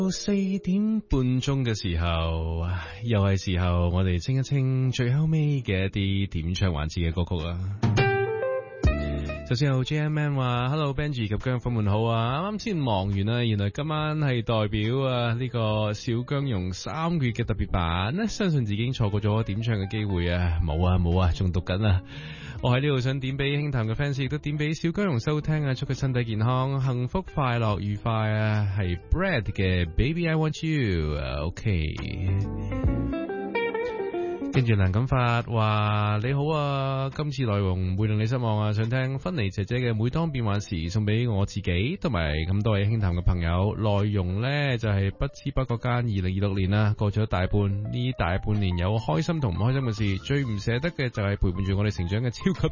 4點半鐘嘅時候，又係時候我哋清一清最後尾嘅一啲點唱環節嘅歌曲啊。首先有 JMN 話 Hello Benji 及姜粉們好啊，啱啱先忙完啦，原來今晚係代表呢個小姜蓉3個月嘅特別版，相信自己已經錯過咗點唱嘅機會啊，冇啊，仲讀緊啊。我喺呢度想點俾輕談嘅 fans，亦都點俾小姜蓉收聽啊，祝佢身體健康、幸福、快樂、愉快啊！係 Brad 嘅 Baby I Want You，OK。跟住梁錦發話你好啊，今次內容唔會令你失望啊，想聽芬妮姐姐嘅每當變幻時送俾我自己同埋咁多位輕談嘅朋友，內容呢就係不知不覺間2026年啦，過咗大半，呢大半年有開心同唔開心嘅事，最唔捨得嘅就係陪伴住我哋成長嘅超級